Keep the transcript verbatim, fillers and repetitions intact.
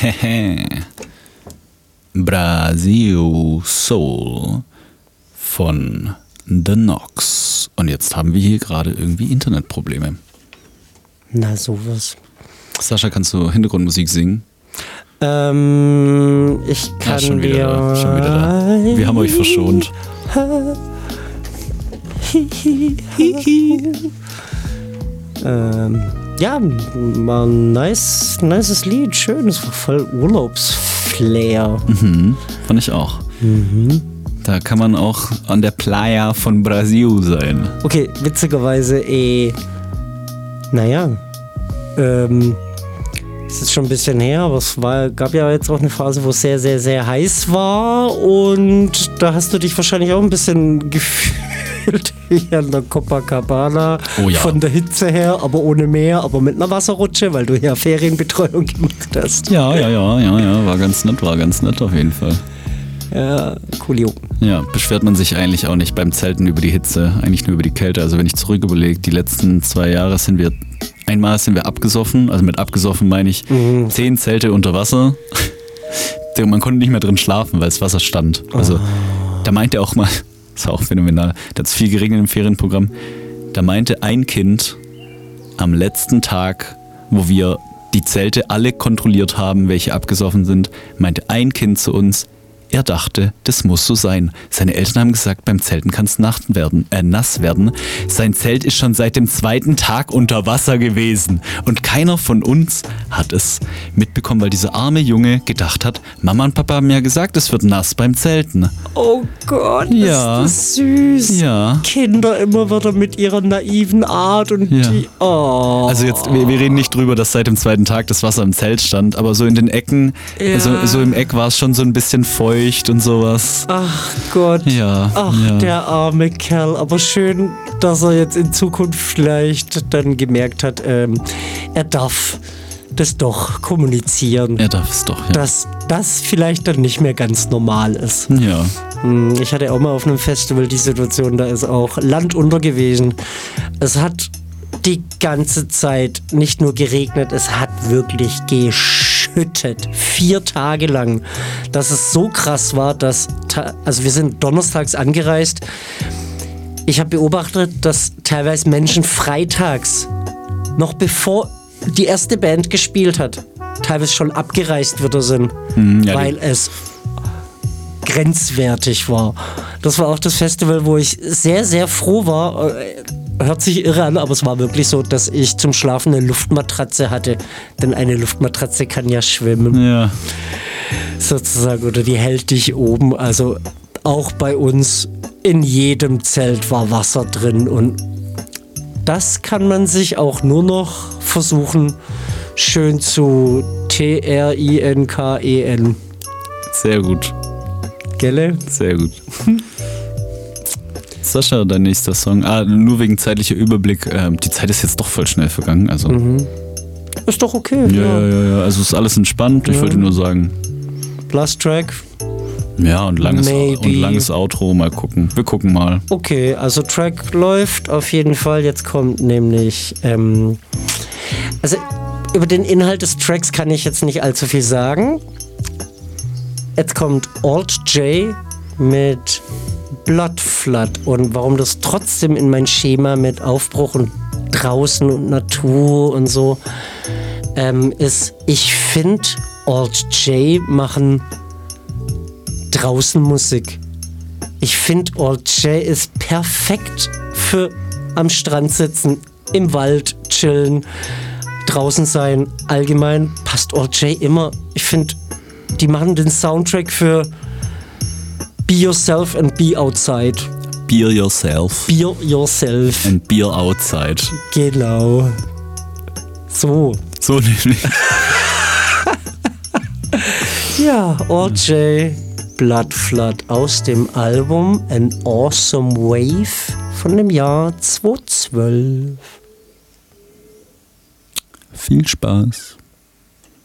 Brasil Soul von The Knox. Und jetzt haben wir hier gerade irgendwie Internetprobleme. Na, sowas. Sascha, kannst du Hintergrundmusik singen? Ähm, ich kann ah, schon wieder dir... da, schon wieder da. Wir haben euch verschont. ähm, ja, war ein nice, nices Lied, schön, es war voll Urlaubsflair. Mhm, fand ich auch. Mhm. Da kann man auch an der Playa von Brasil sein. Okay, witzigerweise, eh, naja, ähm, es ist schon ein bisschen her, aber es war, gab ja jetzt auch eine Phase, wo es sehr, sehr, sehr heiß war und da hast du dich wahrscheinlich auch ein bisschen gefühlt wie an der Copacabana, oh ja. Von der Hitze her, aber ohne Meer, aber mit einer Wasserrutsche, weil du ja Ferienbetreuung gemacht hast. Ja, ja, ja, ja, ja, war ganz nett, war ganz nett auf jeden Fall. Ja, coolio. Ja, beschwert man sich eigentlich auch nicht beim Zelten über die Hitze, eigentlich nur über die Kälte. Also wenn ich zurück überlege, die letzten zwei Jahre sind wir, einmal sind wir abgesoffen, also mit abgesoffen meine ich mhm. zehn Zelte unter Wasser. Man konnte nicht mehr drin schlafen, weil das Wasser stand. Also oh. Da meinte er auch mal, das war auch phänomenal, da hat es viel geregnet im Ferienprogramm, da meinte ein Kind am letzten Tag, wo wir die Zelte alle kontrolliert haben, welche abgesoffen sind, meinte ein Kind zu uns, er dachte, das muss so sein. Seine Eltern haben gesagt, beim Zelten kann es nass werden, äh, nass werden. Sein Zelt ist schon seit dem zweiten Tag unter Wasser gewesen. Und keiner von uns hat es mitbekommen, weil dieser arme Junge gedacht hat, Mama und Papa haben ja gesagt, es wird nass beim Zelten. Oh Gott, ja. ist das süß. Ja. Kinder immer wieder mit ihrer naiven Art und ja. die... Oh. Also jetzt, wir, wir reden nicht drüber, dass seit dem zweiten Tag das Wasser im Zelt stand, aber so in den Ecken, ja. also, so im Eck war es schon so ein bisschen feucht und sowas. Ach Gott. Ja. Ach, ja. der arme Kerl. Aber schön, dass er jetzt in Zukunft vielleicht dann gemerkt hat, ähm, er darf das doch kommunizieren. Er darf es doch, ja. Dass das vielleicht dann nicht mehr ganz normal ist. Ja. Ich hatte auch mal auf einem Festival die Situation, da ist auch Land unter gewesen. Es hat die ganze Zeit nicht nur geregnet, es hat wirklich geschüttet. Vier Tage lang. Dass es so krass war, dass, also wir sind donnerstags angereist. Ich habe beobachtet, dass teilweise Menschen freitags, noch bevor die erste Band gespielt hat, teilweise schon abgereist wieder sind, mhm, ja, weil es grenzwertig war. Das war auch das Festival, wo ich sehr, sehr froh war. Hört sich irre an, aber es war wirklich so, dass ich zum Schlafen eine Luftmatratze hatte. Denn eine Luftmatratze kann ja schwimmen. Ja. Sozusagen. Oder die hält dich oben. Also auch bei uns in jedem Zelt war Wasser drin. Und das kann man sich auch nur noch versuchen, schön zu T R I N K E N. Sehr gut. Gelle? Sehr gut. Sascha, dein nächster Song. Ah, nur wegen zeitlicher Überblick. Ähm, die Zeit ist jetzt doch voll schnell vergangen. Also. Mhm. Ist doch okay. Ja, ja, ja, ja. Also ist alles entspannt. Ich ja. wollte nur sagen. Last Track. Ja, und langes, und langes Outro. Mal gucken. Wir gucken mal. Okay, also Track läuft auf jeden Fall. Jetzt kommt nämlich... Ähm, also über den Inhalt des Tracks kann ich jetzt nicht allzu viel sagen. Jetzt kommt Alt J mit Blood Flood und warum das trotzdem in mein Schema mit Aufbruch und draußen und Natur und so ähm, ist, ich finde Alt J machen draußen Musik. Ich finde Alt J ist perfekt für am Strand sitzen, im Wald chillen, draußen sein. Allgemein passt Alt J immer. Ich finde, die machen den Soundtrack für Be Yourself and Be Outside. Be Yourself. Be Yourself. And Be Outside. Genau. So. So nämlich. Ja, Alt J, Blood Flood aus dem Album An Awesome Wave von dem Jahr zweitausendzwölf. Viel Spaß.